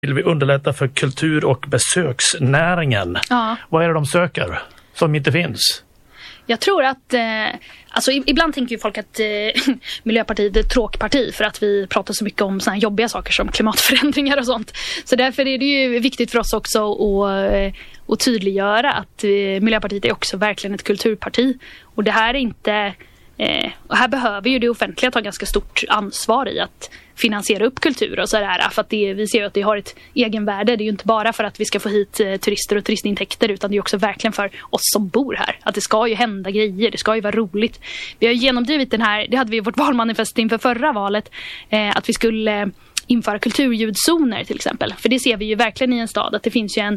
Vill vi underlätta för kultur- och besöksnäringen? Ja. Vad är det de söker som inte finns? Jag tror att, alltså ibland tänker ju folk att Miljöpartiet är ett tråkparti för att vi pratar så mycket om såna här jobbiga saker som klimatförändringar och sånt. Så därför är det ju viktigt för oss också att tydliggöra att Miljöpartiet är också verkligen ett kulturparti. Och det här är inte... Och här behöver ju det offentliga ta ganska stort ansvar i att finansiera upp kultur och sådär, för att vi ser ju att det har ett egenvärde. Det är ju inte bara för att vi ska få hit turister och turistintäkter, utan det är också verkligen för oss som bor här. Att det ska ju hända grejer, det ska ju vara roligt. Vi har genomdrivit den här, det hade vi i vårt valmanifest inför förra valet, att vi skulle införa kulturljudzoner till exempel. För det ser vi ju verkligen i en stad, att det finns ju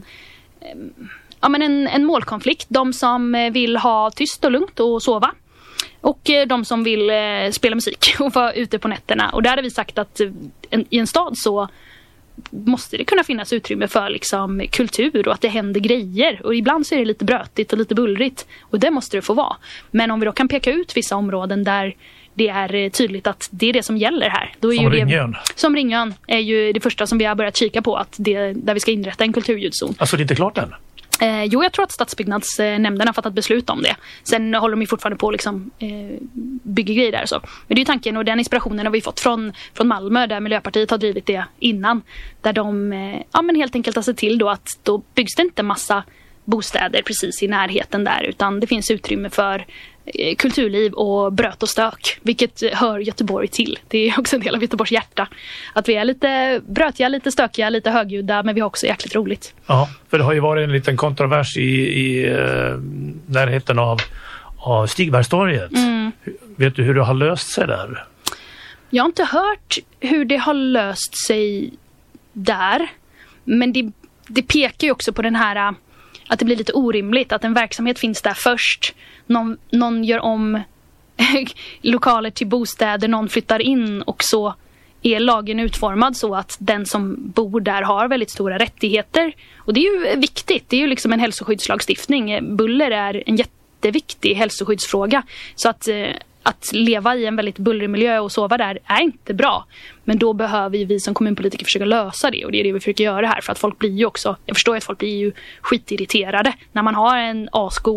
en målkonflikt. De som vill ha tyst och lugnt och sova. Och de som vill spela musik och vara ute på nätterna. Och där har vi sagt att i en stad så måste det kunna finnas utrymme för liksom kultur och att det händer grejer. Och ibland så är det lite brötigt och lite bullrigt. Och det måste det få vara. Men om vi då kan peka ut vissa områden där det är tydligt att det är det som gäller här. Då är som ju Ringön. Som Ringön är ju det första som vi har börjat kika på. Att där vi ska inrätta en kulturljudzon. Alltså det är inte klart än? Jo, jag tror att stadsbyggnadsnämnden har fattat beslut om det. Sen håller de ju fortfarande på liksom, bygga grejer där och så. Men det är ju tanken, och den inspirationen har vi fått från Malmö, där Miljöpartiet har drivit det innan. Där de helt enkelt har sett till då att då byggs det inte massa bostäder precis i närheten där, utan det finns utrymme för kulturliv och bröt och stök, vilket hör Göteborg till. Det är också en del av Göteborgs hjärta. Att vi är lite brötiga, lite stökiga, lite högljudda, men vi har också jäkligt roligt. Ja, för det har ju varit en liten kontrovers i närheten av Stigbergstorget. Vet du hur det har löst sig där? Jag har inte hört hur det har löst sig där, men det pekar ju också på den här att det blir lite orimligt att en verksamhet finns där först. Någon gör om lokaler till bostäder, någon flyttar in, och så är lagen utformad så att den som bor där har väldigt stora rättigheter. Och det är ju viktigt, det är ju liksom en hälsoskyddslagstiftning. Buller är en jätteviktig hälsoskyddsfråga. Så att leva i en väldigt bullrig miljö och sova där är inte bra. Men då behöver vi som kommunpolitiker försöka lösa det. Och det är det vi försöker göra här. För att folk blir ju också, jag förstår att folk blir ju skitirriterade när man har en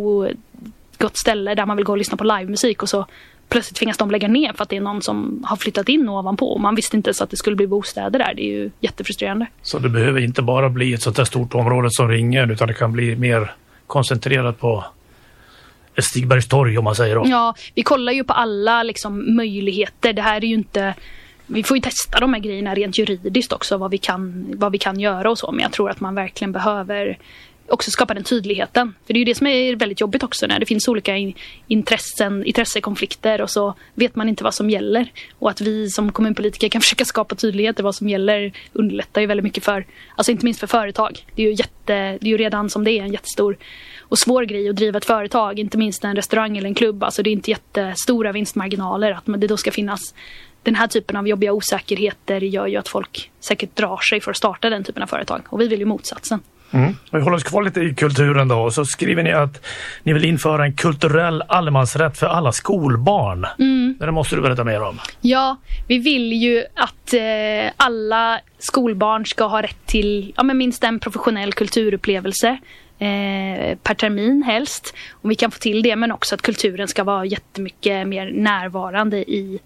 gott ställe där man vill gå och lyssna på livemusik, och så plötsligt tvingas de lägga ner för att det är någon som har flyttat in ovanpå. Och man visste inte så att det skulle bli bostäder där. Det är ju jättefrustrerande. Så det behöver inte bara bli ett sånt här stort område som Ringön, utan det kan bli mer koncentrerat på Stigbergstorg, om man säger då. Ja, vi kollar ju på alla liksom möjligheter. Det här är ju inte... Vi får ju testa de här grejerna rent juridiskt också, vad vi kan göra och så. Men jag tror att man verkligen behöver också skapa den tydligheten. För det är ju det som är väldigt jobbigt också, när det finns olika intressekonflikter, och så vet man inte vad som gäller. Och att vi som kommunpolitiker kan försöka skapa tydlighet i vad som gäller underlättar ju väldigt mycket för, alltså inte minst för företag. Det är ju redan som det är en jättestor och svår grej att driva ett företag, inte minst en restaurang eller en klubb. Alltså det är inte jättestora vinstmarginaler, att det då ska finnas den här typen av jobbiga osäkerheter gör ju att folk säkert drar sig för att starta den typen av företag. Och vi vill ju motsatsen. Vi håller oss kvar lite i kulturen då. Så skriver ni att ni vill införa en kulturell allemansrätt för alla skolbarn. Det måste du berätta mer om. Ja, vi vill ju att alla skolbarn ska ha rätt till minst en professionell kulturupplevelse per termin helst. Och vi kan få till det, men också att kulturen ska vara jättemycket mer närvarande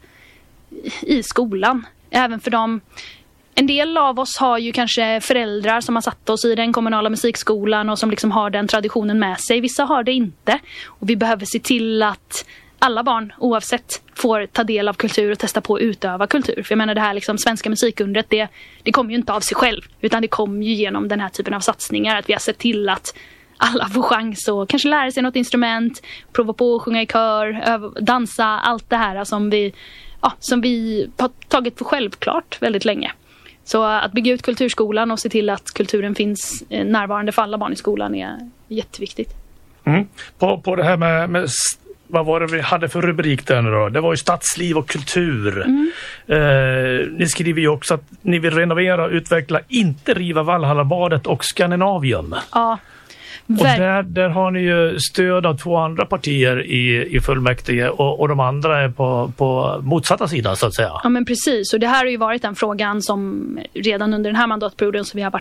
i skolan. Även för dem. En del av oss har ju kanske föräldrar som har satt oss i den kommunala musikskolan och som liksom har den traditionen med sig. Vissa har det inte. Och vi behöver se till att alla barn oavsett får ta del av kultur och testa på att utöva kultur. För jag menar, det här liksom svenska musikundret, det kommer ju inte av sig själv. Utan det kommer ju genom den här typen av satsningar. Att vi har sett till att alla får chans att kanske lära sig något instrument, prova på att sjunga i kör, dansa, allt det här som vi har tagit för självklart väldigt länge. Så att bygga ut kulturskolan och se till att kulturen finns närvarande för alla barn i skolan är jätteviktigt. På det här med vad var det vi hade för rubrik där nu då? Det var ju stadsliv och kultur. Ni skriver ju också att ni vill renovera, utveckla, inte riva Valhallabadet och Skandinavium. Ja, Och där har ni ju stöd av 2 andra partier i fullmäktige och de andra är på motsatta sidan så att säga. Ja men precis, och det här har ju varit den frågan som redan under den här mandatperioden som vi har varit